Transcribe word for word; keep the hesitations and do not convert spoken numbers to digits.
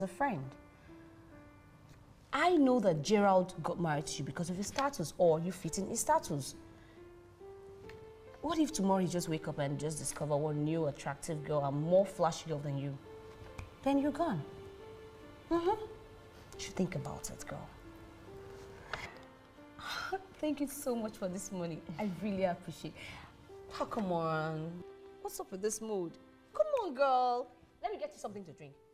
a friend. I know that Gerald got married to you because of his status, or you fit in his status. What if tomorrow you just wake up and just discover one new attractive girl and more flashy girl than you? Then you're gone. Mm-hmm. You should think about it, girl. Thank you so much for this money. I really appreciate it. Oh, come on. What's up with this mood? Come on, girl. Let me get you something to drink.